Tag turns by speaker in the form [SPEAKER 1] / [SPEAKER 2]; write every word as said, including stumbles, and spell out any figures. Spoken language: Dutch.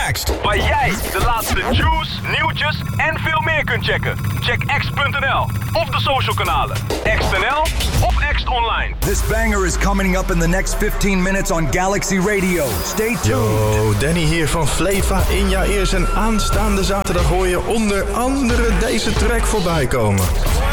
[SPEAKER 1] Next.
[SPEAKER 2] Waar jij de laatste juice, nieuwtjes en veel meer kunt checken. Check X punt n l of de social kanalen. X punt n l of X Online.
[SPEAKER 1] This banger is coming up in the next fifteen minutes on Galaxy Radio. Stay tuned.
[SPEAKER 3] Yo, Danny hier van Fleva in jouw ears. En aanstaande zaterdag hoor je onder andere deze track voorbij komen.